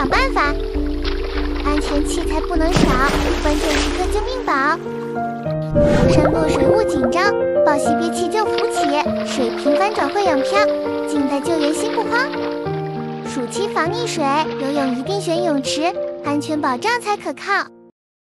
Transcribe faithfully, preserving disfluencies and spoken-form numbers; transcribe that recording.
想办法。安全器材不能少，关键时刻救命宝。浮山落水勿紧张，抱膝憋气正浮起，水平翻转会仰漂，静待救援心不慌。暑期防溺水，游泳一定选泳池，安全保障才可靠。